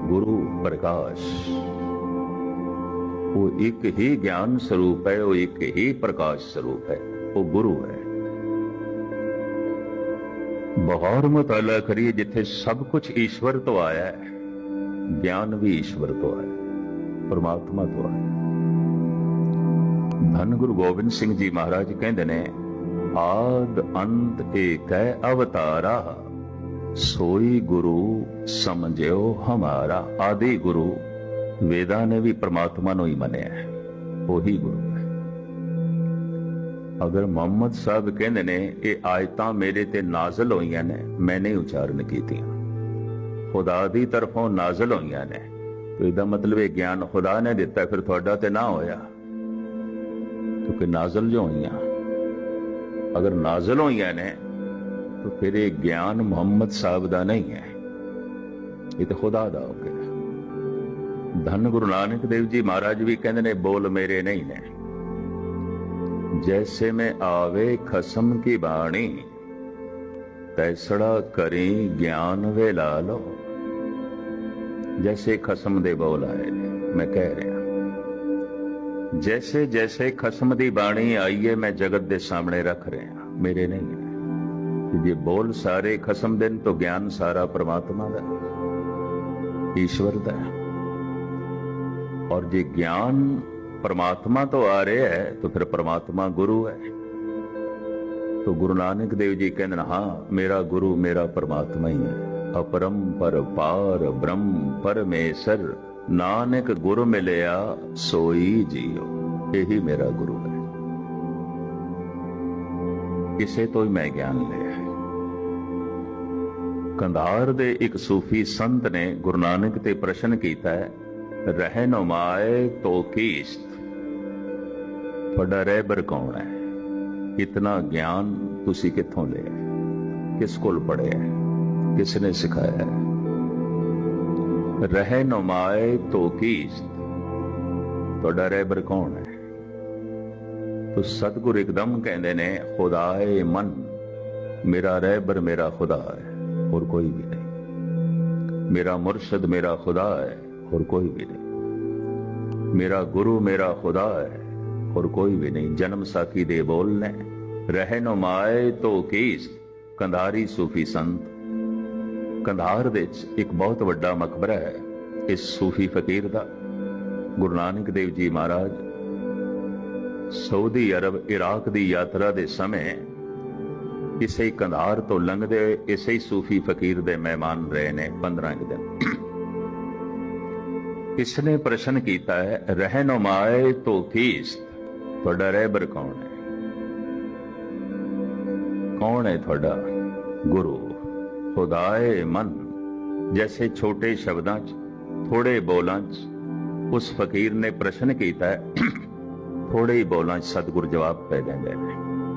गुरु प्रकाश, वो एक ही ज्ञान स्वरूप है, वो एक ही प्रकाश स्वरूप है, वो गुरु है। बहुत मुताला करिए, जिथे सब कुछ ईश्वर तो आया है, ज्ञान भी ईश्वर तो आया, परमात्मा तो आया। धन गुरु गोबिंद सिंह जी महाराज कहते ने, आद अंत एक है अवतारा, सोई गुरु समझो हमारा। आदि गुरु वेदा ने भी परमात्मा नु ही मनिया है, वही गुरु है। अगर मोहम्मद साहब कहते ने ये आयतां मेरे ते नाजल होईयां ने, मैं नहीं उच्चारण कीतियां, खुदा दी तरफों नाजल होईयां ने, तो इसदा मतलब ये ज्ञान खुदा ने दिता, फिर तुहाडा ते ना होया, क्योंकि नाजल जो होईयां, अगर नाजल होईयां ने तो फिर ये ज्ञान मोहम्मद साहब दा नहीं है, ये तो खुदा दा हो गया। धन गुरु नानक देव जी महाराज भी कहते ने, बोल मेरे नहीं ने, जैसे में आवे खसम की बाणी, तैसड़ा करी ज्ञान वे ला लो। जैसे खसम दे बोल आए ने, मैं कह रहा, जैसे जैसे खसम दी बाणी आई है, मैं जगत दे सामने रख रहा, मेरे नहीं है। ये बोल सारे खसम दिन तो ज्ञान सारा परमात्मा दा, ईश्वर दा। और जे ज्ञान परमात्मा तो आ रहा है, तो फिर परमात्मा गुरु है। तो गुरु नानक देव जी कहते, हाँ मेरा गुरु मेरा परमात्मा ही है। अपरंपर पार ब्रह्म परमेश्वर, नानक गुरु मिलया सोई जियो, यही मेरा गुरु है। इसे तो ही मैं ज्ञान लिया है। कंधार दे एक सूफी संत ने गुरु नानक ते प्रश्न किया है, रहनुमाए तो कीस्त, तुहाडा रहबर कौन है? इतना ज्ञान तुसी कित्थों लिया, किस कोल पढ़िया है, किसने सिखाया है? रहनुमाए तो कीस्त, तुहाडा रहबर कौन है? तो सतगुरु एकदम कहते ने, खुदाए मन, मेरा रहबर मेरा खुदा है और कोई भी नहीं। मेरा मुर्शद मेरा खुदा है और कोई भी नहीं। मेरा गुरु मेरा खुदा है और कोई भी नहीं। जन्म साखी दे बोलने, रहनुमाए तो कीस। कंधारी सूफी संत, कंधार दे एक बहुत बड़ा मकबरा है इस सूफी फकीर दा। गुरु नानक देव जी महाराज सऊदी अरब इराक दी यात्रा दे समय इसे कंधार तो लंघदे इसे ही सूफी फकीर दे मेहमान रहे ने 15 दिन। इसने प्रश्न किया है, रहनुमाए तो कीस, तुहाडा रहबर कौन है? कौन है तुहाडा गुरु? खुदाए मन। जैसे छोटे शब्दां च, थोड़े बोलां च उस फकीर ने प्रश्न किया है, थोड़े ही बोलां च सतगुरु जवाब पै देंदे ने।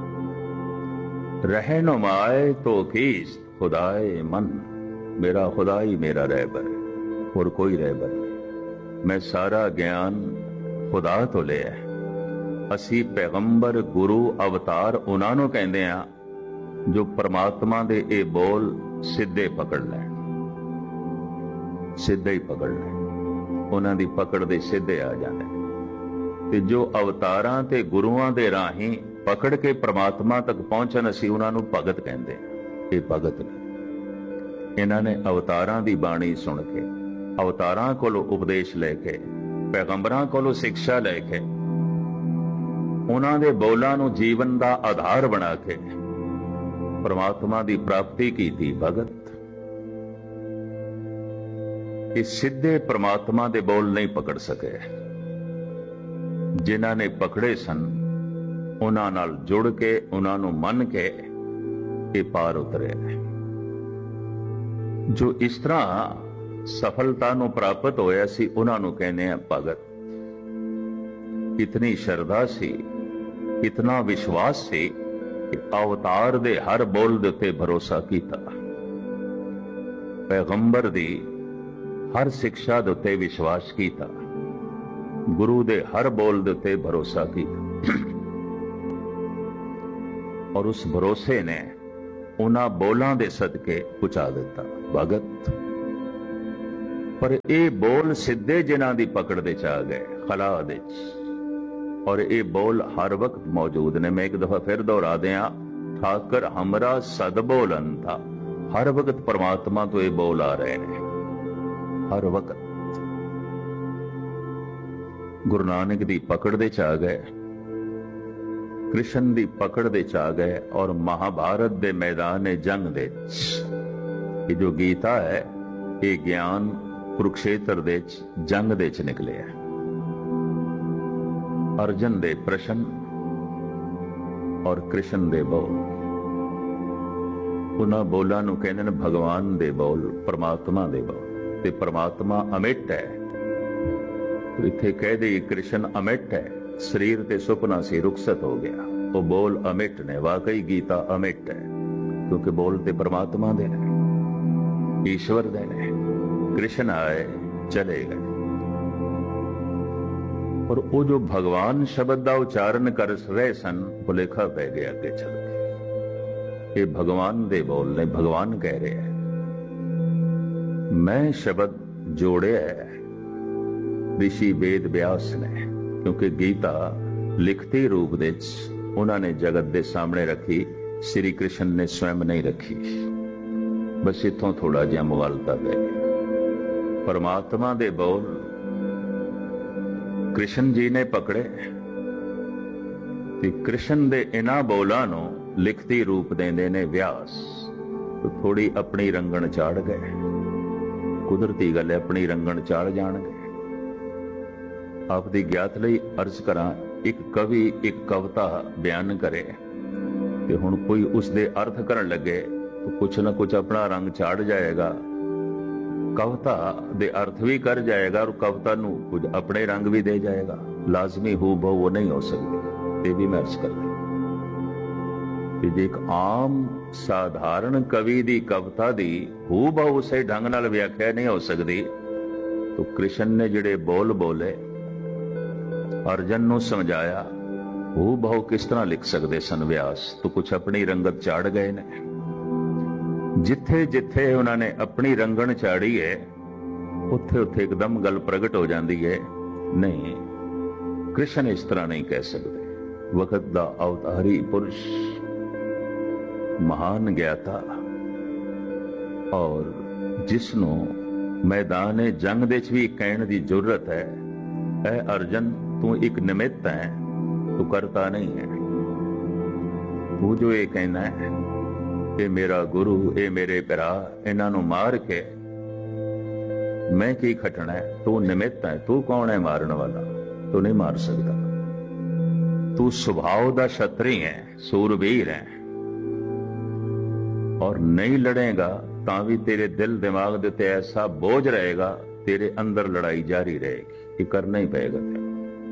रहनुमाए तो कीस, खुदाए मन। मेरा खुदा ही मेरा रहबर और कोई रहबर नहीं। मैं सारा ज्ञान खुदा तो लिया है। असी पैगंबर गुरु अवतार उन्हां नूं कहंदे आ जो परमात्मा दे ए बोल सिद्धे पकड़ लैण, सिद्धे ही पकड़ लैण, उन्हां दी पकड़ दे सिद्धे आ जांदे। ते जो अवतारां ते गुरुआं दे राहीं पकड़ के परमात्मा तक पहुंचन, असी उन्हां नूं भगत कहंदे आ। ये भगत ने, इन्हां ने अवतारां दी बाणी सुन के, अवतारां कोलों उपदेश लेके, पैगंबरां कोलों शिक्षा लेके, उन्हां दे बोलां नूं जीवन दा आधार बना के परमात्मा दी प्राप्ति कीती। भगत इस सीधे परमात्मा दे बोल नहीं पकड़ सके। जिन्हां ने पकड़े सन उन्हां नाल जुड़ के, उन्हां नूं मन के ये पार उतरे। जो इस तरह सफलता नूं प्राप्त होया सी, उन्हां नूं कहने आ भगत। इतनी श्रद्धा सी, इतना विश्वास सी कि अवतार दे हर बोल दे उत्ते भरोसा कीता, पैगंबर दी हर शिक्षा दे उत्ते विश्वास कीता, गुरु दे हर बोल दे उत्ते भरोसा कीता। और उस भरोसे ने उन्हां बोलां दे सदके पहुंचा दिता। भगत पर ये बोल सिद्धे जिन्हां दी पकड़ दे च आ गए खला दे च, और ये बोल हर वक्त मौजूद ने। मैं एक दफा फिर दोहरा दिया, ठाकर हमरा सद बोलन था। हर वक्त परमात्मा तो ये बोल आ रहे हैं, हर वक्त। गुरु नानक दी पकड़ दे च आ गए, कृष्ण दी पकड़ दे च आ गए, और महाभारत दे मैदान जंग दे ये जो गीता है, ये ज्ञान कुरुक्षेत्र दे जंग दे च निकले है। अर्जन दे प्रश्न और कृष्ण दे बोल, उन्हां बोलां नूं कहंदे ने भगवान दे बोल, परमात्मा दे बोल। ते परमात्मा अमिट है, तो इत्थे कह दे कृष्ण अमिट है। शरीर ते सुपना से रुखसत हो गया, वो बोल अमिट ने। वाकई गीता अमिट है, क्योंकि बोल ते परमात्मा दे ने, ईश्वर दे ने। कृष्ण आए चले गए, और वो जो भगवान शब्द का उच्चारण कर रहे सन, भुलेखा पै गया अगे चल के। ये भगवान दे बोल ने, भगवान कह रहे हैं। मैं शब्द जोड़े है ऋषि वेद व्यास ने, क्योंकि गीता लिखती रूप दे उन्होंने जगत के सामने रखी, श्री कृष्ण ने स्वयं नहीं रखी। बस इतों थोड़ा जिहा मुगालता पै गया। परमात्मा दे बोल कृष्ण जी ने पकड़े, ते कृष्ण दे इन्हां बोलां नूं लिखती रूप देंदे ने व्यास। तो थोड़ी अपनी रंगण चाड़ गए, कुदरती गल है, अपनी रंगण चाड़ जाणगे। आप दी ज्ञात लई अर्ज करा, एक कवि एक कविता बयान करे ते हुण कोई उसदे अर्थ करन लगे तो कुछ ना कुछ अपना रंग चाड़ जाएगा, कविता दे अर्थ भी कर जाएगा, और कविता नूं कुछ अपने रंग भी दे जाएगा। लाजमी हू बहु वो नहीं हो सकती, ये भी मैं अर्ज कर दी। जे एक आम साधारण कवि दी कविता दी हू बहु उसे ढंग नाल व्याख्या नहीं हो सकती, तो कृष्ण ने जिहड़े बोल बोले, अर्जन नूं समझाया, हू बहु किस तरह लिख सकते सन व्यास? तो कुछ अपनी रंगत चाड़ गए ने। जिथे जिथे उन्होंने अपनी रंगण चाड़ी है, उत्थे उत्थे एकदम गल प्रगट हो जाती है। नहीं, कृष्ण इस तरह नहीं कह सकते। वक्त दा अवतारी पुरुष, महान ज्ञाता, और जिसनों मैदान जंग दे च भी कहण दी जरूरत है, ऐ अर्जन तू एक निमित्त है, तू करता नहीं है। तू जो ये कहना है, ये मेरा गुरु, ये मेरे पिता, इन्हां नूं मार के मैं की खटना है? तू निमित्त है। तू कौन है मारने वाला? तू नहीं मार सकता। तू स्वभाव दा क्षत्रिय है, सूरवीर है, और नहीं लड़ेगा तां भी तेरे दिल दिमाग दे उत्ते ऐसा बोझ रहेगा, तेरे अंदर लड़ाई जारी रहेगी। ये करना ही पड़ेगा तेरे।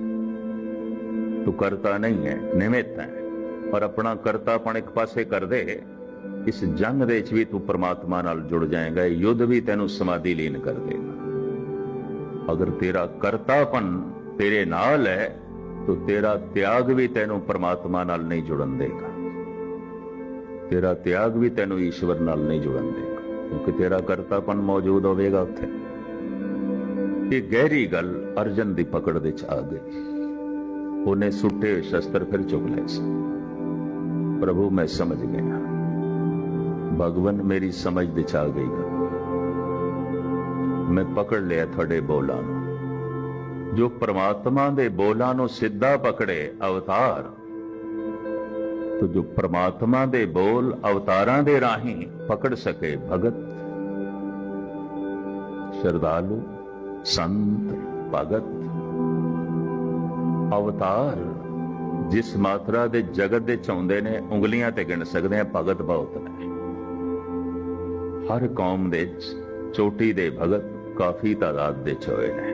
तू करता नहीं है, निमित्त है, और अपना करतापन एक पासे कर दे। इस जंग दे च भी तू परमात्मा नाल जुड़ जाएगा। युद्ध भी तेनू समाधि लीन कर देगा। अगर तेरा करतापन तेरे नाल है, तो तेरा त्याग भी तेनू परमात्मा नाल नहीं जुड़न देगा। तेरा त्याग भी तेनू ईश्वर नाल नहीं जुड़न देगा, क्योंकि तेरा करतापन मौजूद होवेगा उत्थे। ये गहरी गल अर्जन दी पकड़ दे च आ गई। उन्हें सुट्टे शस्त्र फिर चुक ले। प्रभु मैं समझ गया, भगवान मेरी समझ दे च आ गई। मैं पकड़ लिया थोड़े बोलां नूं। जो परमात्मा दे बोलां नूं सिद्धा पकड़े अवतार, तो जो परमात्मा दे बोल अवतारां दे राही पकड़ सके भगत, श्रद्धालु, संत, भगत, अवतार जिस मात्रा दे जगत दे चाहुंदे ने उंगलियां ते गिण सकदे हैं। भगत बहुत ने। हर कौम दे चोटी दे भगत काफी तादाद दे होए ने।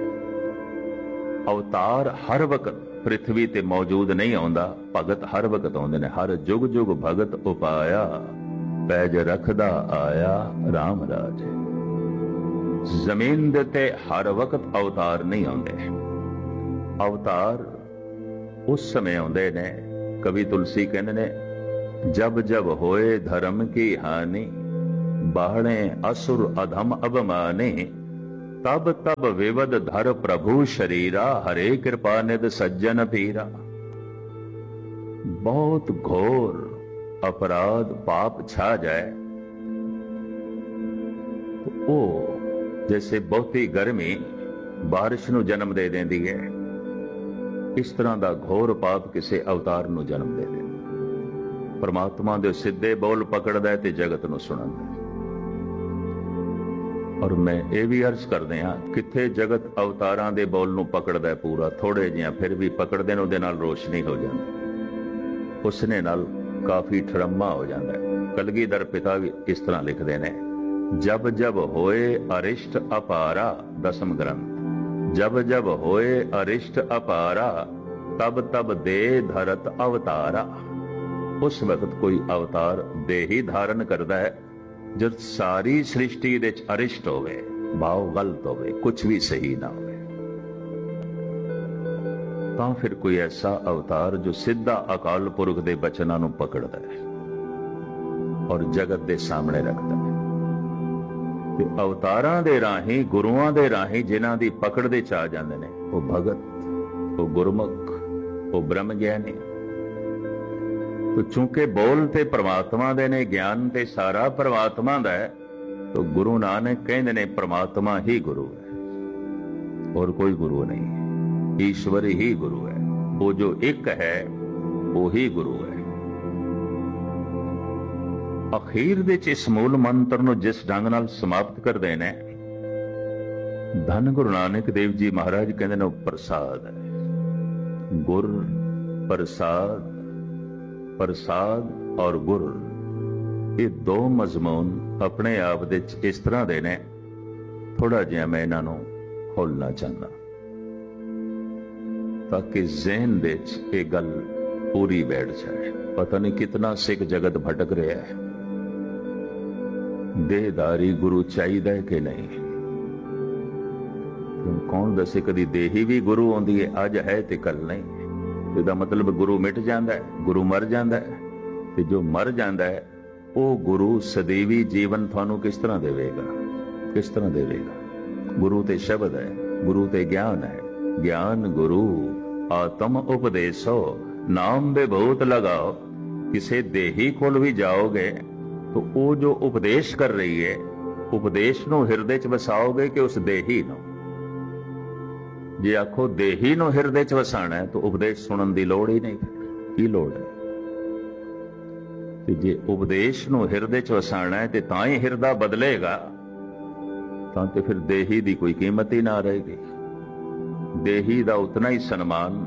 अवतार हर वक्त पृथ्वी ते मौजूद नहीं आउंदा, भगत हर वक्त आउंदे ने। हर जुग जुग भगत उपाया, पैज रखदा आया राम राज। जमीन दे ते हर वक्त अवतार नहीं आउंदे। अवतार उस समय आउंदे ने, कवि तुलसी कहंदे ने, जब जब होए धर्म की हानि, बाहणे असुर अधम अभिमानी, तब तब विवद धर प्रभु शरीरा, हरे कृपा निध सज्जन पीरा। बहुत घोर अपराध पाप छा जाए तो वो जैसे बहुती गर्मी बारिश ਨੂੰ जन्म दे देंदी है, इस तरह ਦਾ घोर पाप किसी अवतार ਨੂੰ जन्म दे देंदा। परमात्मा ਦੇ ਸਿੱਧੇ ਬੋਲ ਪਕੜਦਾ ਹੈ ਤੇ ਜਗਤ ਨੂੰ ਸੁਣਾਉਂਦਾ ਹੈ। ਔਰ ਮੈਂ ਇਹ ਵੀ ਅਰਜ਼ ਕਰਦੇ ਹਾਂ, ਕਿੱਥੇ ਜਗਤ ਅਵਤਾਰਾਂ ਦੇ ਬੋਲ ਨੂੰ ਪਕੜਦਾ ਹੈ ਪੂਰਾ, ਥੋੜੇ ਜਿਹਾ ਫਿਰ ਵੀ ਪਕੜਦੇ ਨੇ, ਉਹਦੇ ਨਾਲ ਰੋਸ਼ਨੀ ਹੋ ਜਾਂਦੀ, ਉਸਨੇ ਨਾਲ ਕਾਫੀ ਠਰਮਾ ਹੋ ਜਾਂਦਾ ਹੈ। ਕਲਗੀਧਰ ਪਿਤਾ ਵੀ ਇਸ ਤਰ੍ਹਾਂ ਲਿਖਦੇ ਨੇ, ਜਬ ਜਬ ਹੋਏ ਅਰਿਸ਼ਟ ਅਪਾਰਾ, ਦਸਮ ਗ੍ਰੰਥ, जब जब होए अरिष्ट अपारा, तब तब दे धरत अवतारा। उस वक्त कोई अवतार दे ही धारण करता है जब सारी सृष्टि दे अरिष्ट होवे, भाव गलत होवे, कुछ भी सही ना होवे, तां फिर कोई ऐसा अवतार जो सीधा अकाल पुरख दे बचनां नूं पकड़दा है और जगत दे सामने रखता है। ਤੇ ਅਵਤਾਰਾਂ ਦੇ ਰਾਹੀਂ, ਗੁਰੂਆਂ ਦੇ ਰਾਹੀਂ ਜਿਨ੍ਹਾਂ ਦੀ ਪਕੜ ਦੇ ਚ ਆ ਜਾਂਦੇ ਨੇ, ਉਹ ਭਗਤ, ਉਹ ਗੁਰਮੁਖ, ਉਹ ਬ੍ਰਹਮ ਗਿਆਨੀ। ਤੇ ਚੂੰਕਿ ਬੋਲ ਤੇ ਪ੍ਰਮਾਤਮਾ ਦੇ ਨੇ, ਗਿਆਨ ਤੇ ਸਾਰਾ ਪ੍ਰਮਾਤਮਾ ਦਾ ਹੈ, तो गुरु नानक कहते ने परमात्मा ही गुरु है और कोई गुरु नहीं, ईश्वर ही गुरु है। वो जो एक है वो ही गुरु है। अखीर दे इस मूल मंत्र नूं जिस ढंग नाल समाप्त करदे ने, धन गुरु नानक देव जी महाराज कहते ने प्रसाद है। गुर प्रसाद, प्रसाद और गुर, ये दो मजमून अपने आप दे इस तरह दे ने, थोड़ा जिहा मैं इन्हां नूं खोलना चाहना ताकि ज़हन दे ये गल पूरी बैठ जाए। पता नहीं कितना सिख जगत भटक रहा है, देहधारी गुरु चाहिए कि नहीं। कौन दसे कदी देही भी गुरु आउंदी है, अज है ते कल नहीं। इसदा मतलब गुरु मिट जाता है, गुरु मर जाता है, ते जो मर जाता है वो गुरु सदैवी जीवन थानू किस तरह देवेगा, किस तरह देवेगा। गुरु ते शब्द है, गुरु ते ज्ञान है। ज्ञान गुरु आत्म उपदेशो, नाम विभूत लगाओ। किसे देही कोल भी जाओगे तो वो जो उपदेश कर रही है, उपदेश नू हिरदे च वसाओगे कि उस देही नू। जे आखो देही नू हिरदे च वसाना है तो उपदेश सुनन दी लोड़ ही नहीं, की लोड़ है। जे उपदेश नू हिरदे च वसाना है तो ही हिरदा बदलेगा, तो फिर देही दी कोई कीमत ही ना रहेगी। देही दा उतना ही सन्मान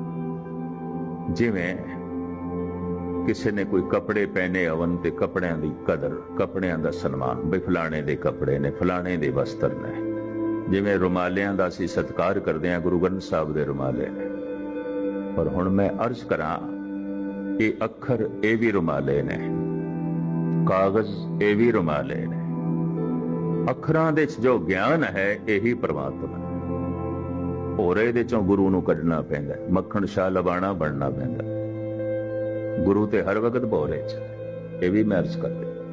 जिवें किसी ने कोई कपड़े पहने अवन ते कपड़ियां दी कदर, कपड़ियां दा सन्मान, बई फलाने दे कपड़े ने, फलाने दे वस्त्र ने। जिवें रुमालियां दा असीं सत्कार करदे हां, गुरु ग्रंथ साहिब दे रुमाले ने। पर हुण मैं अर्ज करां, ये अखर ये भी रुमाले ने, कागज ये भी रुमाले ने। अखरां दे जो ज्ञान है यही परमात्मा है। भोरे दे चों गुरु नूं कढना पैंदा, मक्खण शाह लबाणा बनना पैंदा। गुरु ते हर वक्त भोरे च, ये भी मैं अर्ज कर दिया।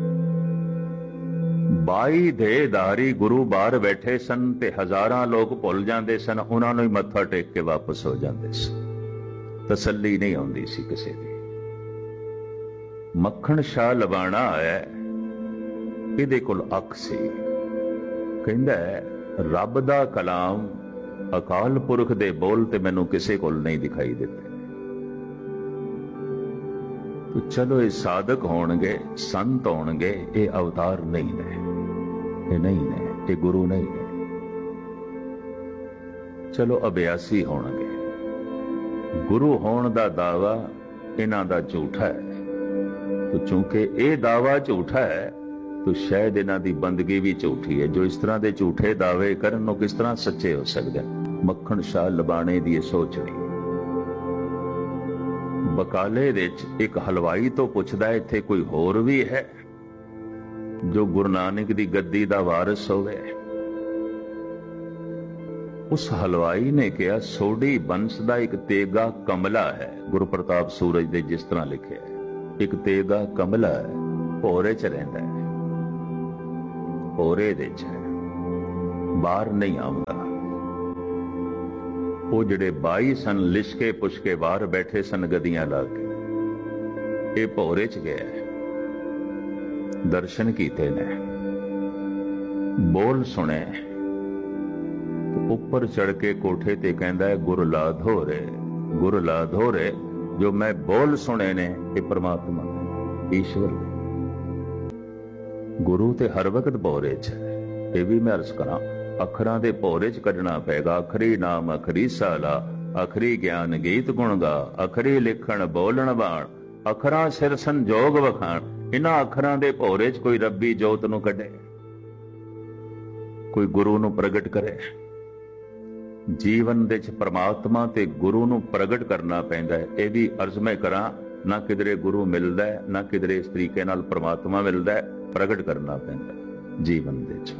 22 देहधारी गुरु बाहर बैठे सन ते हजारां लोग भुल जाते सन, उन्हां नूं ही मत्था टेक के वापस हो जाते सन। तसल्ली नहीं आउंदी सी किसी दी। मक्खण शाह लबाणा है, इहदे कोल अख सी, कहंदा है रब दा कलाम, अकाल पुरख दे बोल ते मैनू किसी कोल नहीं दिखाई देते। तो चलो ये साधक होणगे, संत होणगे, ये अवतार नहीं ने, ये नहीं ने, ये गुरु नहीं ने। चलो अभ्यासी होणगे। गुरु होण दा दावा इन्हां दा झूठा है, तो चूंकि ये दावा झूठा है तो शायद इन्हां दी बंदगी भी झूठी है। जो इस तरह के झूठे दावे करन, वो किस तरह सच्चे हो सकते हैं। मक्खण शाह लबाणे दी सोच नहीं। बकाले दे एक हलवाई तो पुछदा है, इत्थे कोई होर भी है जो गुरु नानक दी गद्दी दा वारिस होवे। उस हलवाई ने कहा, सोडी बंस दा एक तेगा कमला है। गुरु प्रताप सूरज दे जिस तरह लिखे है, एक तेगा कमला है, भोरे च रहिंदा है, भोरे दे च है। ਬਾਹਰ ਨਹੀਂ ਆਉਂਦਾ। ਉਹ ਜਿਹੜੇ 22 ਸਨ ਲਿਸ਼ਕੇ ਪੁਸ਼ਕੇ ਬਾਹਰ ਬੈਠੇ ਸਨ ਗਦੀਆਂ ਲਾ ਕੇ, ਇਹ ਭੌਰੇ ਚ ਗਿਆ, ਦਰਸ਼ਨ ਕੀਤੇ ਨੇ, ਬੋਲ ਸੁਣੇ, ਉੱਪਰ ਚੜ ਕੇ ਕੋਠੇ ਤੇ ਕਹਿੰਦਾ ਹੈ ਗੁਰ ਲਾਧੋਰੇ, ਗੁਰ ਲਾਧੋਰੇ, ਜੋ ਮੈਂ ਬੋਲ ਸੁਣੇ ਨੇ ਇਹ ਪ੍ਰਮਾਤਮਾ ਈਸ਼ਵਰ ਨੇ। ਗੁਰੂ ਤੇ ਹਰ ਵਕਤ ਭੌਰੇ ਚ, ਇਹ ਵੀ ਮੈਂ ਅਰਜ਼ ਕਰਾਂ, ਅੱਖਰਾਂ ਦੇ ਭੌਰੇ ਚ ਕੱਢਣਾ ਪਏਗਾ। ਅਖਰੀ ਨਾਮ ਅਖਰੀ ਸਾਲਾ, ਅਖਰੀ ਗਿਆਨ ਗੀਤ ਗੁਣ ਗਾ, ਅਖਰੀ ਲਿਖਣ ਬੋਲਣ ਬਾਣ, ਅੱਖਰਾਂ ਸਿਰ ਸੰਜੋਗ ਵਖਾਣ। ਇਹਨਾਂ ਅੱਖਰਾਂ ਦੇ ਭੌਰੇ ਚ ਕੋਈ ਰੱਬੀ ਜੋਤ ਨੂੰ ਕੱਢੇ, ਕੋਈ ਗੁਰੂ ਨੂੰ ਪ੍ਰਗਟ ਕਰੇ। ਜੀਵਨ ਦੇ ਚ ਪ੍ਰਮਾਤਮਾ ਤੇ ਗੁਰੂ ਨੂੰ ਪ੍ਰਗਟ ਕਰਨਾ ਪੈਂਦਾ ਹੈ। ਇਹ ਵੀ ਅਰਜ਼ ਮੈਂ ਕਰਾਂ, ਨਾ ਕਿਧਰੇ ਗੁਰੂ ਮਿਲਦਾ ਹੈ, ਨਾ ਕਿਧਰੇ ਇਸ ਤਰੀਕੇ ਨਾਲ ਪ੍ਰਮਾਤਮਾ ਮਿਲਦਾ ਹੈ, ਪ੍ਰਗਟ ਕਰਨਾ ਪੈਂਦਾ ਜੀਵਨ ਦੇ ਚ।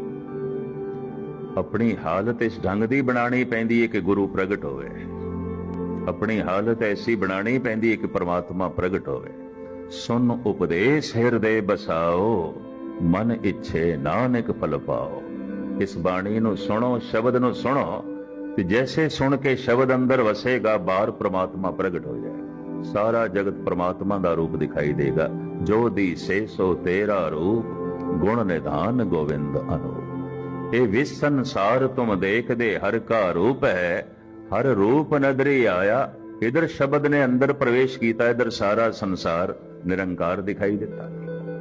ਆਪਣੀ ਹਾਲਤ ਇਸ ਢੰਗ ਦੀ ਬਣਾਣੀ ਪੈਂਦੀ ਹੈ ਕਿ ਗੁਰੂ ਪ੍ਰਗਟ ਹੋਵੇ, ਆਪਣੀ ਹਾਲਤ ਐਸੀ ਬਣਾਣੀ ਪੈਂਦੀ ਹੈ ਕਿ ਪ੍ਰਮਾਤਮਾ ਪ੍ਰਗਟ ਹੋਵੇ। ਸੁਨ ਉਪਦੇਸ਼ ਹਿਰਦੇ ਬਸਾਓ, ਮਨ ਇੱਛੇ ਨਾਨਕ ਫਲ ਪਾਓ। ਇਸ ਬਾਣੀ ਨੂੰ ਸੁਣੋ, ਸ਼ਬਦ ਨੂੰ ਸੁਣੋ, ਤੇ ਜੈਸੇ ਸੁਣ ਕੇ ਸ਼ਬਦ ਅੰਦਰ ਵਸੇਗਾ, ਬਾਹਰ ਪ੍ਰਮਾਤਮਾ ਪ੍ਰਗਟ ਹੋ ਜਾਏਗਾ। ਸਾਰਾ ਜਗਤ ਪ੍ਰਮਾਤਮਾ ਦਾ ਰੂਪ ਦਿਖਾਈ ਦੇਗਾ। ਜੋ ਦੀਸੇ ਸੋ ਤੇਰਾ ਰੂਪ, ਗੁਣ ਨਿਧਾਨ ਗੋਵਿੰਦ ਅਨੂਪ। ਇਹ ਵਿਸ ਸੰਸਾਰ ਤੁਮ ਦੇਖਦੇ ਹਰ ਕਾ ਰੂਪ ਹੈ, ਹਰ ਰੂਪ ਨਦਰੀ ਆਇਆ। ਇਧਰ ਸ਼ਬਦ ਨੇ ਅੰਦਰ ਪ੍ਰਵੇਸ਼ ਕੀਤਾ, ਇਧਰ ਸਾਰਾ ਸੰਸਾਰ ਨਿਰੰਕਾਰ ਦਿਖਾਈ ਦਿੱਤਾ।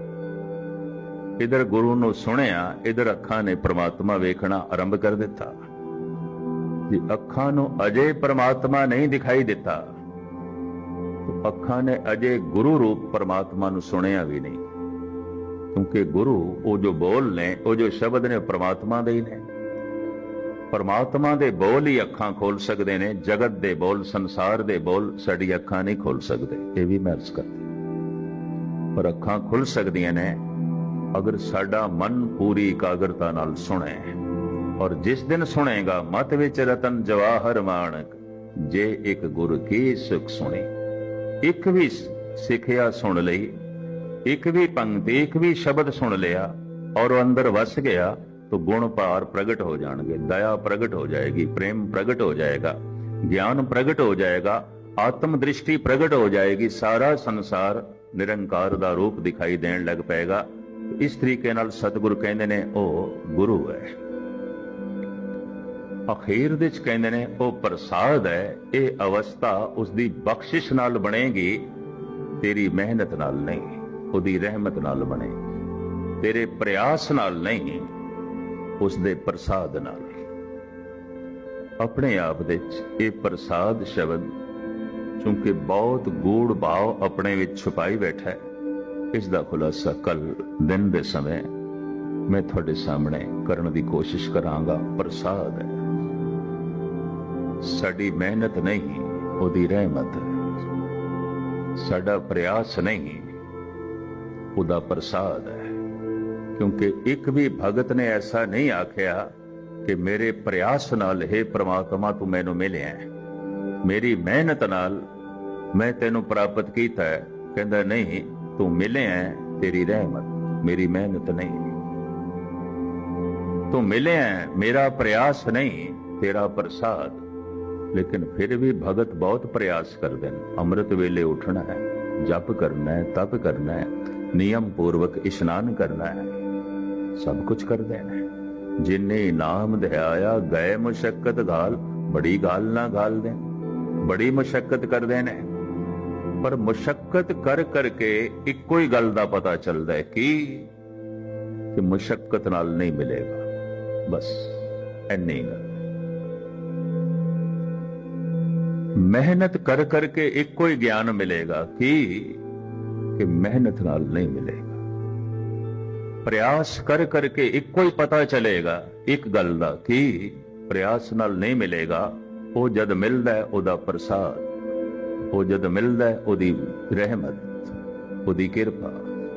ਇਧਰ ਗੁਰੂ ਨੂੰ ਸੁਣਿਆ, ਇਧਰ ਅੱਖਾਂ ਨੇ ਪ੍ਰਮਾਤਮਾ ਵੇਖਣਾ ਆਰੰਭ ਕਰ ਦਿੱਤਾ। ਜੇ ਅੱਖਾਂ ਨੂੰ ਅਜੇ ਪ੍ਰਮਾਤਮਾ ਨਹੀਂ ਦਿਖਾਈ ਦਿੱਤਾ, ਤਾਂ ਅੱਖਾਂ ਨੇ ਅਜੇ ਗੁਰੂ ਰੂਪ ਪ੍ਰਮਾਤਮਾ ਨੂੰ ਸੁਣਿਆ ਵੀ ਨਹੀਂ। ਕਿਉਂਕਿ ਗੁਰੂ ਉਹ ਜੋ ਬੋਲ ਨੇ, ਉਹ ਜੋ ਸ਼ਬਦ ਨੇ, ਪ੍ਰਮਾਤਮਾ ਦੇ ਹੀ ਨੇ। ਪਰਮਾਤਮਾ ਦੇ ਬੋਲ ਹੀ ਅੱਖਾਂ ਖੋਲ ਸਕਦੇ ਨੇ। ਜਗਤ ਦੇ ਬੋਲ, ਸੰਸਾਰ ਦੇ ਬੋਲ ਸਾਡੀ ਅੱਖਾਂ ਨਹੀਂ ਖੋਲ ਸਕਦੇ। ਇਹ ਵੀ ਮੈਂ ਅਰਜ਼ ਕਰਦਾ, ਪਰ ਅੱਖਾਂ ਖੁੱਲ ਸਕਦੀਆਂ ਨੇ ਅਗਰ ਸਾਡਾ ਮਨ ਪੂਰੀ ਇਕਾਗਰਤਾ ਨਾਲ ਸੁਣੇ। ਔਰ ਜਿਸ ਦਿਨ ਸੁਣੇਗਾ, ਮਤ ਵਿੱਚ ਰਤਨ ਜਵਾਹਰ ਮਾਣਕ, ਜੇ ਇੱਕ ਗੁਰ ਕੀ ਸੁਖ ਸੁਣੀ। ਇੱਕ ਵੀ ਸਿੱਖਿਆ ਸੁਣ ਲਈ, ਇੱਕ ਵੀ ਪੰਕਤੀ, ਇੱਕ ਵੀ ਸ਼ਬਦ ਸੁਣ ਲਿਆ ਔਰ ਉਹ ਅੰਦਰ ਵਸ ਗਿਆ, तो गुण पार प्रगट हो जाएंगे, दया प्रगट हो जाएगी, प्रेम प्रगट हो जाएगा, ज्ञान प्रगट हो जाएगा, आत्म दृष्टि प्रगट हो जाएगी। सारा संसार निरंकार दा रूप दिखाई देन लग पेगा। इस तरीके नाल सतगुरु कहंदे ने ओ गुरु है। अखीर दे च कहंदे ने ओ प्रसाद है। ये अवस्था उसदी बख्शिश नाल बनेगी, तेरी मेहनत नाल नहीं, उदी रहमत नाल बनेगी, तेरे प्रयास नाल नहीं, उसदे प्रसाद नाल। अपने आप दे च ये प्रसाद शब्द चूंकि बहुत गूढ़ भाव अपने विच छुपाई बैठा है, इसका खुलासा कल दिन दे समय मैं थोड़े सामने करने की कोशिश करांगा। प्रसाद है, साडी मेहनत नहीं, उदी रहमत है, साडा प्रयास नहीं, उदा प्रसाद है। क्योंकि एक भी भगत ने ऐसा नहीं आख्या कि मेरे प्रयास नाल हे परमात्मा तू मैनू मिलिया है, मेरी मेहनत नाल मैं तेनू प्राप्त कीता है। कहंदा नहीं, तू मिले है, तेरी रहमत, मेरी मेहनत नहीं। तू मिले है, मेरा प्रयास नहीं, तेरा प्रसाद। लेकिन फिर भी भगत बहुत प्रयास करते हैं। अमृत वेले उठना है, जप करना है, तप करना है, नियम पूर्वक इशनान करना है, सब कुछ करते हैं। जिन्ने नाम दयाया गए मुशक्कत गाल, बड़ी गाल ना गाल दे, बड़ी मुशक्कत कर देने। पर मुशक्कत कर करके इको ही गल दा पता चलता है कि मुशक्कत नाल नहीं मिलेगा। बस इन्नी गल। मेहनत कर करके इको ही ज्ञान मिलेगा कि मेहनत नाल नहीं मिलेगा। प्रयास कर करके इको ही पता चलेगा एक गल दा कि प्रयास नाल नहीं मिलेगा। वो जद मिलदा है ओदा प्रसाद, वो जद मिलदा है ओदी रहमत, ओदी किरपा।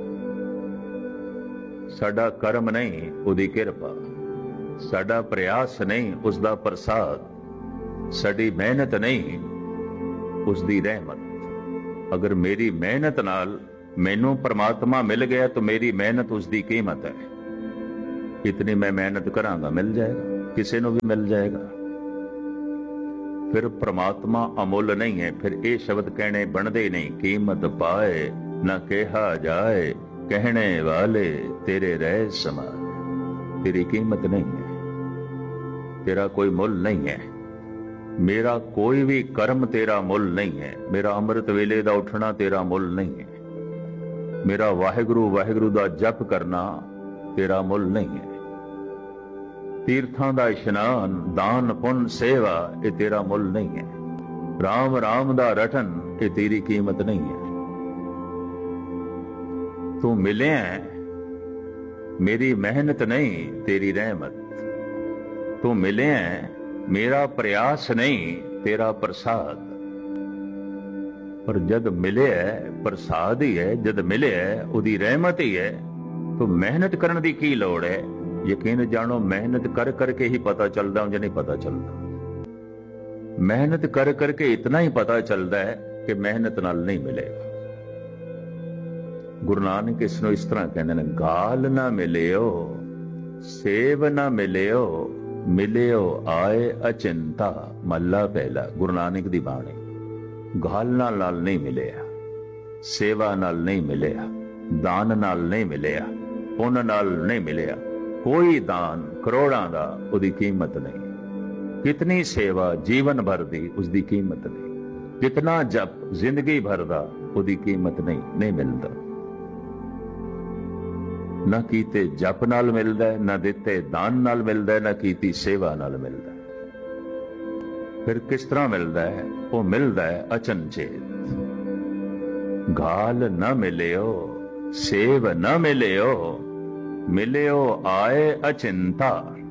साडा कर्म नहीं, ओदी किरपा। साडा प्रयास नहीं, उसदा प्रसाद। साडी मेहनत नहीं, उसदी रहमत। अगर मेरी मेहनत नाल मैनू परमात्मा मिल गया तो मेरी मेहनत उसकी कीमत है। इतनी मैं मेहनत करांगा मिल जाएगा, किसी को भी मिल जाएगा। फिर परमात्मा अमुल नहीं है। फिर ये शब्द कहने बनते नहीं, कीमत पाए न कहा जाए, कहने वाले तेरे रह समाए। तेरी कीमत नहीं है, तेरा कोई मुल नहीं है, मेरा कोई भी कर्म तेरा मुल नहीं है, मेरा अमृत वेले दा उठना तेरा मुल नहीं है, मेरा वाहिगुरु वाहिगुरु दा जप करना तेरा मुल नहीं है, तीर्थां दा इशनान दान पुन सेवा ये तेरा मुल नहीं है, राम राम दा रटन ये तेरी कीमत नहीं है। तू मिले है मेरी मेहनत नहीं तेरी रहमत, तू मिले है मेरा प्रयास नहीं तेरा प्रसाद। पर जद मिले है प्रसाद ही है, जद मिले है उदी रहमत ही है, तो मेहनत करने की की लोड़ है। यकीन जानो मेहनत कर करके ही पता चलता, मुझे नहीं पता चलता। मेहनत कर करके इतना ही पता चलता है कि मेहनत नाल नहीं मिलेगा। गुरु नानक इसनों इस तरह कहते हैं, गाल ना मिलियो सेव ना मिलियो, मिलियो आए अचिंता। मल्ला पहला गुरु नानक दी बाणी। गाल नाल नहीं मिलिया, सेवा नाल नहीं मिलिया, दान नाल नहीं मिलिया, पुन नाल नहीं मिलिया। कोई दान करोड़ां दा उदी कीमत नहीं, कितनी सेवा जीवन भर दी उसकी कीमत नहीं, कितना जप जिंदगी भर दा उदी कीमत नहीं मिलता। न कीते जप नाल मिलता है, न दिते दान नाल मिलता है, न कीती सेवा नाल मिलता है। फिर किस तरह मिलता है? वो मिलता है अचनचेत। गाल न मिलियो सेव न मिलियो, मिलियो आए अचिंता।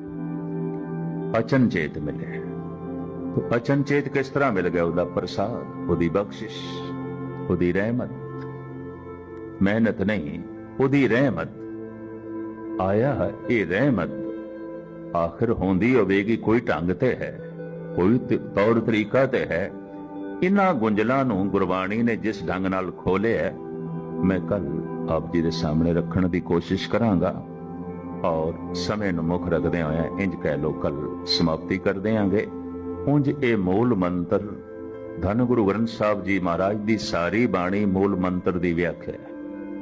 अचनचेत मिले तो अचनचेत किस तरह मिल गया? उदा प्रसाद, उदी बख्शिश, उदी रहमत। मेहनत नहीं, उदी रहमत। आया ये रहमत आखिर होंदी होवेगी कोई ढंग ते है, कोई तौर तरीका ते है। इन्हां गुंजलां नूं गुरबाणी ने जिस ढंग नाल खोले है, मैं कल आप जी दे सामने रखने की कोशिश करांगा। और समय नूं मुख रखदे होए इंज कह लो कल समाप्ति कर देंगे। उंज ये मूल मंत्र धन गुरु ग्रंथ साहब जी महाराज दी सारी बाणी मूल मंत्र दी व्याख्या है।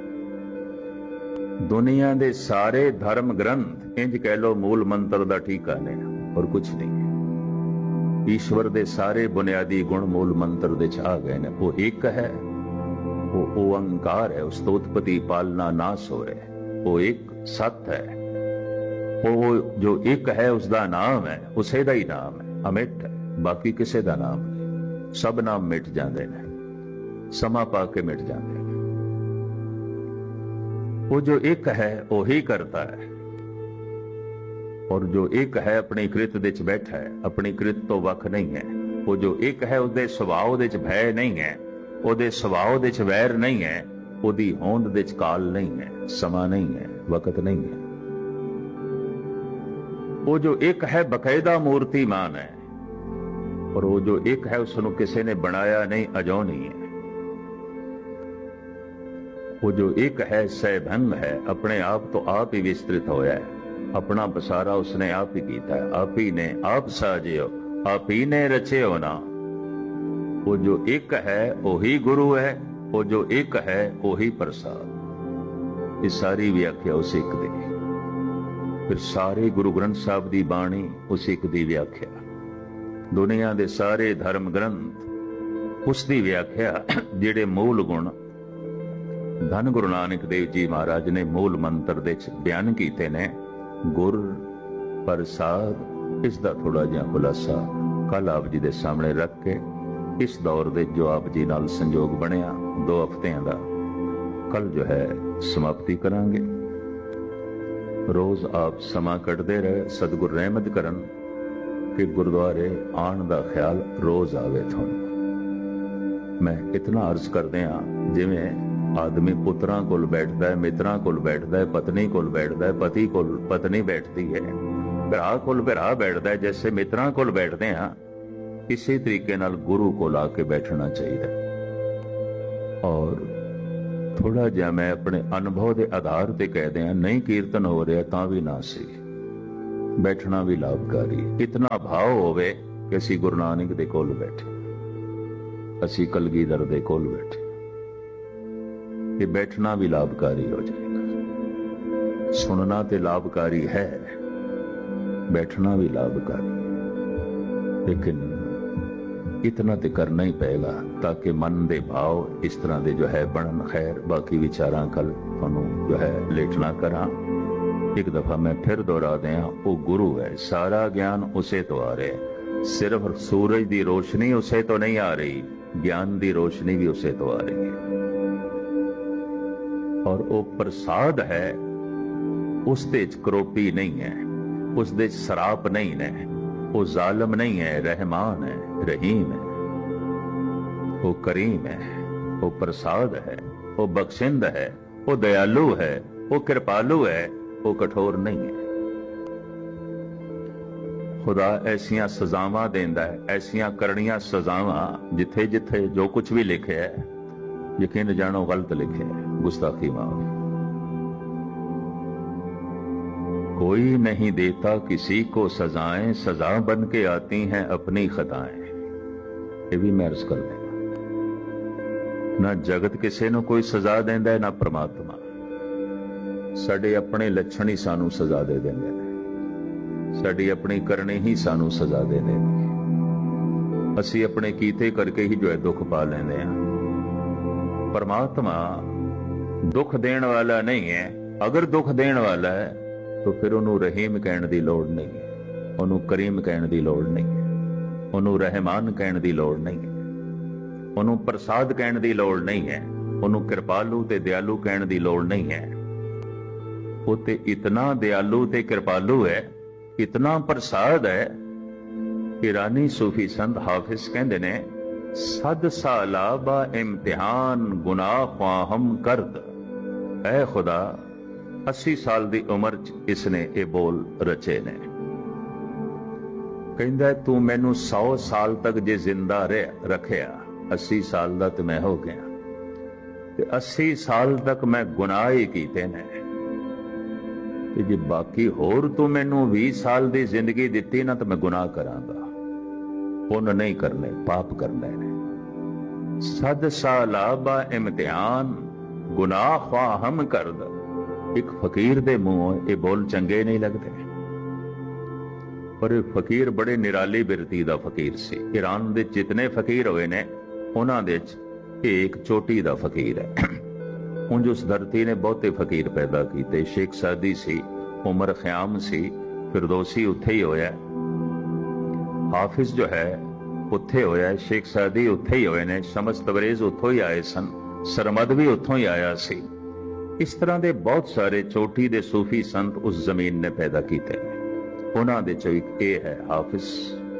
दुनिया दे सारे धर्म ग्रंथ इंज कह लो मूल मंत्र दा ठीका ने और कुछ नहीं। ईश्वर दे सारे बुनियादी गुण मूल मंत्र दे आ गए ने। वो एक है, वो ओंकार है, उस तो उत्पत्ति पालना नाश हो रहे। वो एक सत्य है, वो जो एक है उसका नाम है, उसे दा ही नाम है, अमिट है, बाकी किसे दा नाम नहीं। सब नाम मिट जाते हैं, समा पा के मिट जाते हैं। वो जो एक है वो ही करता है, और जो एक है अपनी कृत दे च बैठा है, अपनी कृत तो वख नहीं है। वो जो एक है उसके सुभाव दे च भय नहीं है, ਉਹਦੇ ਸੁਭਾਅ ਦੇ ਚ ਵੈਰ नहीं है, ਉਹਦੀ ਹੋਂਦ ਦੇ ਚ ਕਾਲ नहीं है, समा नहीं है, वक्त नहीं है। वो जो एक है बकायदा मूर्तिमान है, और वो जो एक है उसनों किसी ने बनाया नहीं, अजो नहीं है। वो जो एक है सहभंग है, अपने आप तो आप ही विस्तृत होया है, अपना बसारा उसने आप ही कीता है, आप ही ने आप साजियो, आप ही ने रचियो ना। वो जो एक है वही गुरु है, वो जो एक है वही प्रसाद। ये सारी व्याख्या उस एक दी। फिर सारे गुरु ग्रंथ साहब दी बाणी उस एक दी व्याख्या। दुनिया दे सारे धर्म ग्रंथ उसकी व्याख्या, जेड़े मूल गुण धन गुरु नानक देव जी महाराज ने मूल मंत्र दे बयान कीते ने। गुर प्रसाद इसका थोड़ा जिहा खुलासा कल आप जी दे सामने रख के इस दौर दे जो आप जी नाल संजोग बनया 2 हफ्तियां दा कल जो है समाप्ति करांगे। रोज आप समा कटदे रहे, सतगुर रहमत करन कि गुरुद्वारे आन दा ख्याल रोज आवे तुहानूं। मैं इतना अर्ज करदे हां, जिवें आदमी पुत्रां कोल बैठदा है, मित्रां कोल बैठदा है, पत्नी कोल बैठदा है, पति कोल पत्नी बैठती है, भरा कोल भरा बैठदा है, जैसे मित्रां कोल बैठदे हां, इसी तरीके नाल गुरु को लाके बैठना चाहिए। और थोड़ा जिहा मैं अपने अनुभव के आधार पर कह दिया, नहीं कीर्तन हो रहा तां भी ना सी, बैठना भी लाभकारी। इतना भाव होवे कि असी गुरु नानक दे कोल बैठे, असी कलगीधर दे कोल बैठे, ये बैठना भी लाभकारी हो जाएगा। सुनना तो लाभकारी है, बैठना भी लाभकारी, लेकिन इतना तो करना ही पएगा ताकि मन दे भाव इस तरह दे जो है बनन। खैर बाकी विचारां कल तुहानू जो है लेटना करा। एक दफा मैं फिर दोहरा दें, वो गुरु है, सारा ज्ञान उसे तो आ रहा है, सिर्फ सूरज की रोशनी उसे तो नहीं आ रही, ज्ञान की रोशनी भी उसे तो आ रही है। और वो प्रसाद है, उस दे करोपी नहीं है, उस दे शराप नहीं है, वो जालिम नहीं है, रहमान है, रहीम है, वो करीम है, वो प्रसाद है, वो बख्शिंद है, वो दयालु है, वो कृपालु है, वो कठोर नहीं है। खुदा ऐसिया सजावां देंदा है, ऐसिया करनिया सजावां, जिथे जिथे जो कुछ भी लिखे है यकीन जानो गलत लिखे है, गुस्ताखी माफ। कोई नहीं देता किसी को सजाएं, सजा बन के आती हैं अपनी खताएं। ये भी मैं अर्ज कर देना, ना जगत किसी ਨੂੰ कोई सजा देंदा है, ना परमात्मा। साडे अपने लक्षण ही सानू सजा दे देंगे ने, साडी अपनी करनी ही सानू सजा दे देंगे। असी अपने कीते करके ही जो है दुख पा लेंदे हैं। परमात्मा दुख देने वाला नहीं है। अगर दुख देने वाला है तो फिर उन्होंने रहीम कहने की लोड़ नहीं है, उन्होंने करीम कहने की लोड़ नहीं है, उन्होंने रहमान कहने की लोड़ नहीं है, उन्होंने प्रसाद कहने की लोड़ नहीं है, उन्होंने कृपालु ते दयालु कहने की लोड़ नहीं है। वो ते इतना दयालु ते कृपालु है, इतना प्रसाद है। ईरानी सूफी संत हाफिज कहते ने, सद साला बा इम्तिहान गुनाह ख्वाहम करद। ऐ खुदा 80 साल की उम्र च इसने ये बोल रचे ने। कहंदा तू मैनू 100 साल तक जे जिंदा रखिया, 80 साल का तो मैं हो गया, ते 80 साल तक मैं गुनाह ही कीते ने, ते जे बाकी होर तू मैनू 20 साल की जिंदगी दिती ना, तो मैं गुनाह करांगा। पुण्य नहीं करने, पाप करने ने। सद साला बा इम्तिहान गुनाह ख्वाहम करद। एक फकीर दे मुंह ये बोल चंगे नहीं लगते, पर फकीर बड़े निराली बिरती दा फकीर सी। ईरान दे जितने फकीर होए ने, उन्हां दे एक चोटी दा फकीर है। उंज उस धरती ने बहुते फकीर पैदा किए। शेख सादी सी, उमर ख्याम सी, फिरदौसी उत्थे ही होया, हाफिज जो है उत्थे होया, शेख सादी उत्थे ही होए ने, शमस तबरेज उत्थों ही आए सन, सरमद भी उत्थों ही आया सी। इस तरह के बहुत सारे चोटी दे सूफी संत उस जमीन ने पैदा किए। उन्हां दे चों एक ये है हाफिज।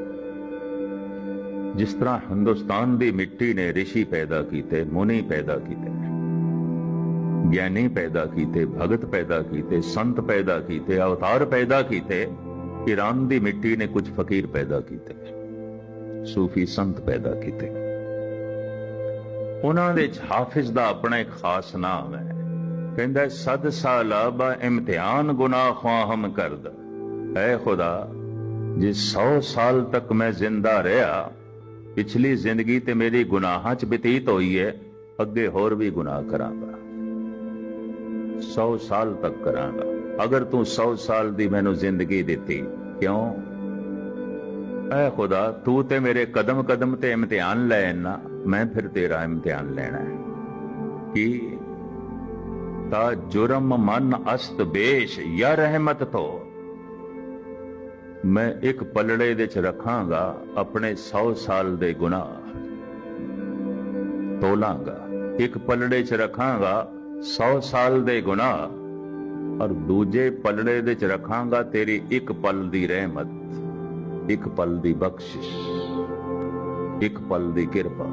जिस तरह हिंदुस्तान की मिट्टी ने ऋषि पैदा किए, मुनि पैदा किए, ज्ञानी पैदा किए, भगत पैदा किए, संत पैदा किए, अवतार पैदा किए, ईरान की मिट्टी ने कुछ फकीर पैदा किए, सूफी संत पैदा किए। उन्हां दे हाफिज का अपना एक खास नाम है। कहंदा सद साला बा इम्तिहान गुनाह ख्वाहम करद। ऐ खुदा जे 100 साल तक मैं जिंदा रहा, पिछली जिंदगी ते मेरी गुनाहां च बतीत हुई है, अगे होर भी गुनाह करांगा, 100 साल तक करांगा। अगर तू 100 साल दी मैनू जिंदगी दिती, क्यों? ऐ खुदा तू ते मेरे कदम कदम ते इम्तिहान लेना, मैं फिर तेरा इम्तिहान लेना है। कि ता जुर्म मन अस्त बेश या रहमत तो, मैं एक पलड़े दे च रखांगा अपने 100 साल दे गुनाह, तोलांगा। एक पलड़े च रखांगा 100 साल दे गुनाह, और दूजे पलड़े दे च रखांगा तेरी एक पल दी रहमत, एक पल दी बख्शिश, एक पल दी किरपा।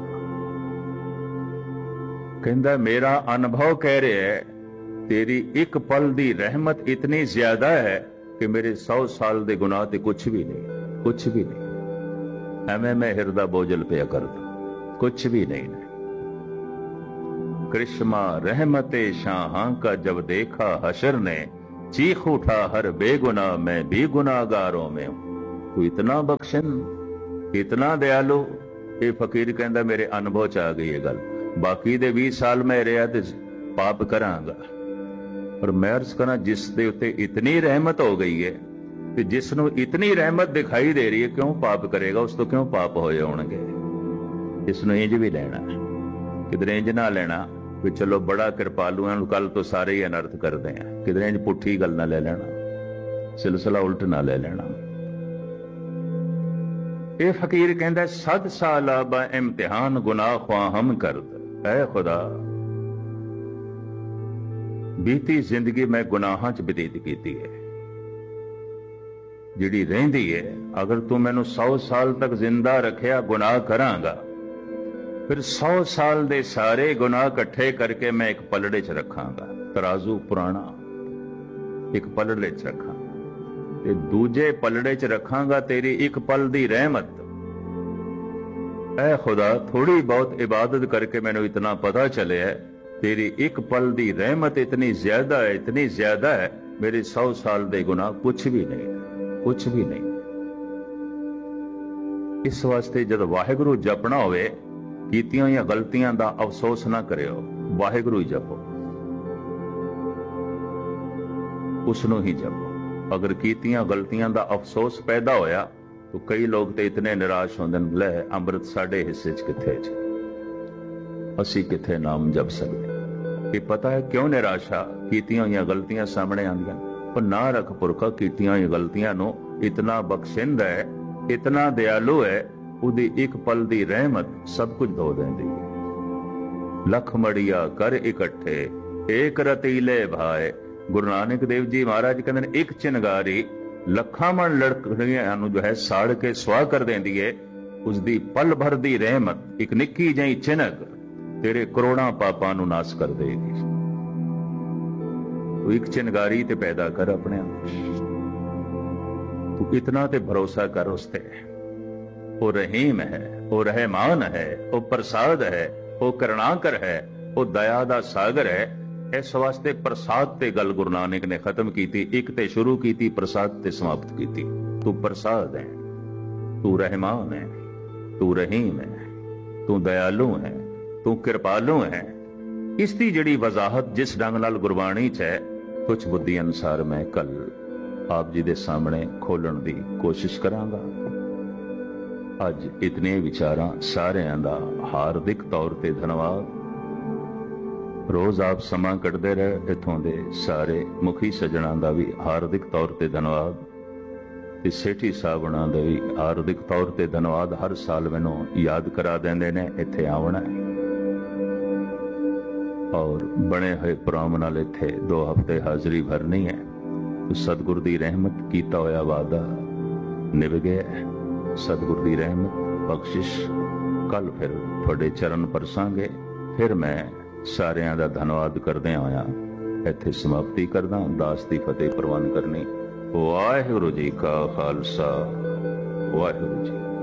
कहंदा मेरा अनुभव कह रहा है तेरी एक पल दी रहमत इतनी ज्यादा है कि मेरे 100 साल दे गुनाह ते कुछ भी नहीं, कुछ भी नहीं। एवं मैं हिरदा बोझल पे कर दूं, कुछ भी नहीं। करिश्मा रहमते शाहां का जब देखा हशर ने, चीख उठा हर बेगुनाह, मैं भी गुनाहगारों में हूं। तू इतना बख्शन, इतना दयालु। ये फकीर कहता मेरे अनुभव च आ गई है गल। बाकी दे 20 साल मैं रहा ते पाप करांगा, पर मैं अर्ज करा जिस दे उत्ते इतनी रहमत हो गई है कि जिसनों इतनी रहमत दिखाई दे रही है, क्यों पाप करेगा? उस तो क्यों पाप होए होणगे? इसनों इंज भी लेना, किधरे इंज ना लेना भी चलो बड़ा कृपालु है, कल तो सारे ही अनर्थ करते हैं। किधरे इंज पुठी गल ना ले लेना, सिलसिला उल्ट ना ले लेना। ये फकीर कहता 7 साल आबा इम्तिहान गुनाह ख्वाह हम करद। ऐ खुदा, बीती जिंदगी मैं गुनाहां च बतीत कीती है, जिहड़ी रहिंदी है। अगर तू मैनू 100 साल तक जिंदा रखिया, गुनाह करांगा, फिर 100 साल दे सारे गुनाह इकट्ठे करके मैं एक पलड़े च रखांगा। तराजू पुराना एक पलड़े च रखा, ते दूजे पलड़े च रखांगा तेरी एक पल दी रहमत। ऐ खुदा, थोड़ी बहुत इबादत करके मैनू इतना पता चले है तेरी एक पल दी रहमत इतनी ज्यादा है, इतनी ज्यादा है, मेरे 100 साल दे गुनाह कुछ भी नहीं, कुछ भी नहीं। इस वास्ते जब वाहिगुरु जपना होवे, कीतियां या गलतियां दा अफसोस ना करियो, वाहिगुरु ही जपो, उसनों ही जपो। अगर कीतियां गलतियां दा अफसोस पैदा होया तो कई लोग तो इतने निराश होंदे ने, ले अमृत साडे हिस्से च किथे ज, असी किथे नाम जप सकते। ये पता है क्यों निराशा? कीतियां या गलतियां सामने आंदियां, पर ना रख पुरखा कीतियां या गलतियां नो इतना बख्शिंद है, इतना दयालु है, उदी एक पल दी रहमत सब कुछ धो देंदी है। लख मड़िया कर इकट्ठे एक रतीले भाए। गुरु नानक देव जी महाराज कहते हैं एक चिनगारी लखा मन लड़कियां जो है साड़ के स्वाह कर देंदी है। उसदी पल भर दी रहमत एक निक्की जही चिनक तेरे करोड़ां पापां नू नाश कर देगी। तू एक चिनगारी ते पैदा कर अपने आप, तू इतना ते भरोसा कर उसते। वो रहीम है, वो रहमान है, वो प्रसाद है, वो करुणाकर है, वो दया दा सागर है। इस वास्ते प्रसाद ते गल गुरु नानक ने खत्म की, एक ते शुरू की, प्रसाद ते समाप्त की। तू प्रसाद है, तू रहमान है, तू रहीम है, तू दयालु है, तू कृपालु है। इसकी जिहड़ी वजाहत जिस ढंग नाल गुरबाणी च है, कुछ बुद्धि अनुसार मैं कल आप जी दे सामने खोलण दी कोशिश करांगा। अज इतने विचारां सारिआं दा हार्दिक तौर ते धन्नवाद। रोज आप समा कढ़दे रहे, इथों दे सारे मुखी सज्जणां दा भी हार्दिक तौर ते धन्नवाद, ते सेठी साहबां दा भी हार्दिक तौर ते धन्नवाद। हर साल मैनूं याद करा देंदे ने इत्थे आवणा है, और बने हुए प्रोग्राम नाल इत्थे 2 हफ्ते हाज़री भरनी है। सतगुर दी रहमत कीता होया वादा निभ गया। सतगुर दी रहमत बख्शिश कल फिर तुहाडे चरण परसांगे। फिर मैं सारिਆਂ ਦਾ धन्नवाद करदे होया इत्थे समाप्ति करदा। दास दी फतेह प्रवान करनी। वाहिगुरू जी का खालसा, वाहिगुरू जी।